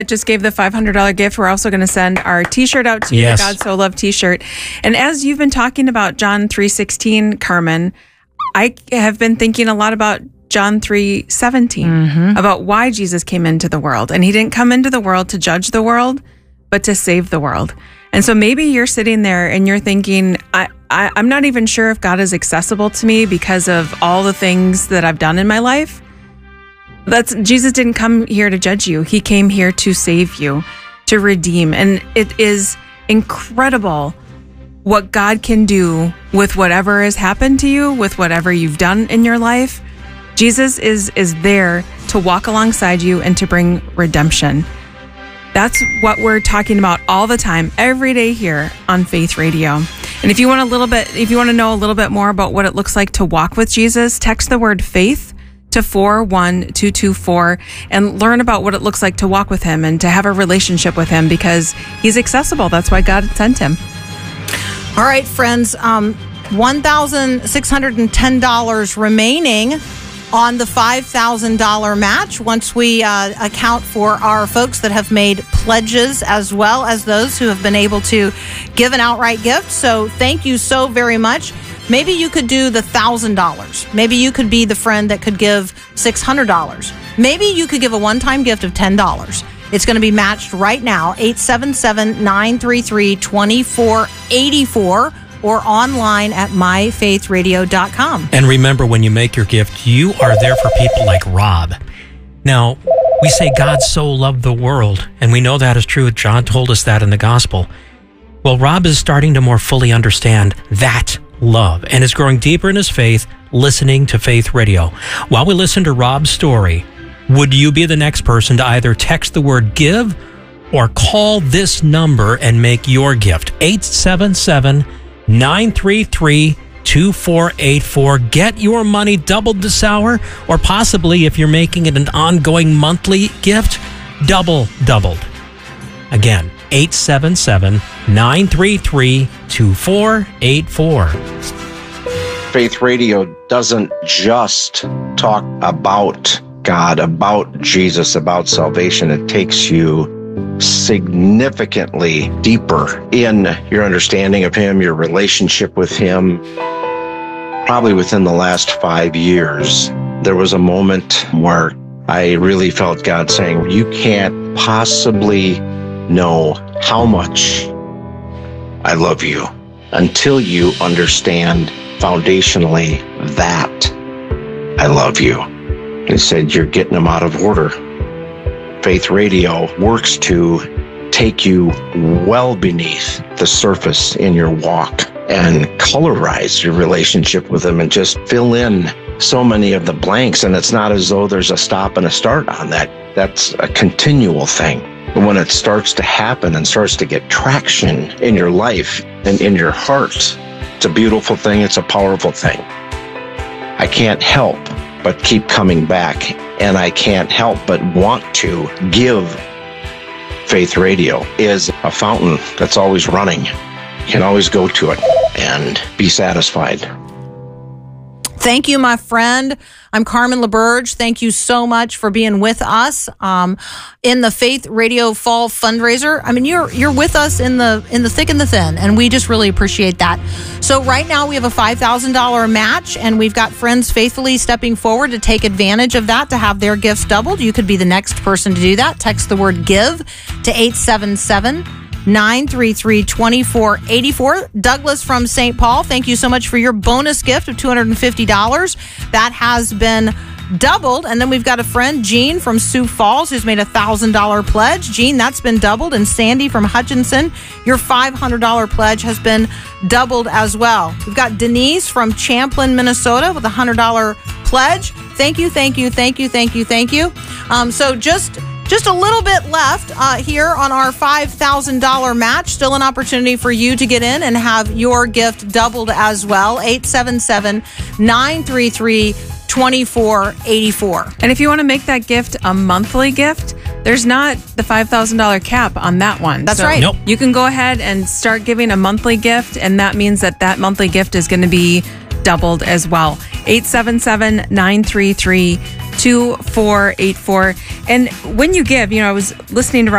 just gave the $500 gift. We're also going to send our T-shirt out to you, the God So Loved T-shirt. And as you've been talking about John 3:16, Carmen, I have been thinking a lot about John 3:17, about why Jesus came into the world. And he didn't come into the world to judge the world, but to save the world. And so maybe you're sitting there and you're thinking, I'm not even sure if God is accessible to me because of all the things that I've done in my life. Jesus didn't come here to judge you. He came here to save you, to redeem. And it is incredible what God can do with whatever has happened to you, with whatever you've done in your life. Jesus is there to walk alongside you and to bring redemption. That's what we're talking about all the time, every day here on Faith Radio. And if you want to know a little bit more about what it looks like to walk with Jesus, text the word faith to 41224 and learn about what it looks like to walk with him and to have a relationship with him, because he's accessible. That's why God sent him. All right, friends, $1,610 remaining on the $5,000 match once we account for our folks that have made pledges, as well as those who have been able to give an outright gift. So thank you so very much. Maybe you could do the $1,000. Maybe you could be the friend that could give $600. Maybe you could give a one-time gift of $10. It's going to be matched right now, 877-933-2484. or online at myfaithradio.com. And remember, when you make your gift, you are there for people like Rob. Now, we say God so loved the world, and we know that is true. John told us that in the gospel. Well, Rob is starting to more fully understand that love and is growing deeper in his faith, listening to Faith Radio. While we listen to Rob's story, would you be the next person to either text the word give or call this number and make your gift? 877-933-2484. Get your money doubled this hour, or possibly, if you're making it an ongoing monthly gift, doubled. Again, 877-933-2484. Faith Radio doesn't just talk about God, about Jesus, about salvation. It takes you significantly deeper in your understanding of him, your relationship with him. Probably within the last 5 years, there was a moment where I really felt God saying, you can't possibly know how much I love you until you understand foundationally that I love you. He said, you're getting them out of order. Faith Radio works to take you well beneath the surface in your walk and colorize your relationship with him and just fill in so many of the blanks. And it's not as though there's a stop and a start on that. That's a continual thing. But when it starts to happen and starts to get traction in your life and in your heart, it's a beautiful thing. It's a powerful thing. I can't help but keep coming back, and I can't help but want to give. Faith Radio is a fountain that's always running. You can always go to it and be satisfied. Thank you, my friend. I'm Carmen LaBerge. Thank you so much for being with us in the Faith Radio Fall Fundraiser. I mean, you're with us in the thick and the thin, and we just really appreciate that. So right now we have a $5,000 match, and we've got friends faithfully stepping forward to take advantage of that, to have their gifts doubled. You could be the next person to do that. Text the word GIVE to 877-933-2484. Douglas from St. Paul, thank you so much for your bonus gift of $250. That has been doubled. And then we've got a friend, Jean from Sioux Falls, who's made a $1,000 pledge. Jean, that's been doubled. And Sandy from Hutchinson, your $500 pledge has been doubled as well. We've got Denise from Champlin, Minnesota, with a $100 pledge. Thank you. So just a little bit left here on our $5,000 match. Still an opportunity for you to get in and have your gift doubled as well. 877-933-2484. And if you want to make that gift a monthly gift, there's not the $5,000 cap on that one. That's right. Nope. You can go ahead and start giving a monthly gift, and that means that monthly gift is going to be doubled as well. 877-933-2484. 2484. And when you give, I was listening to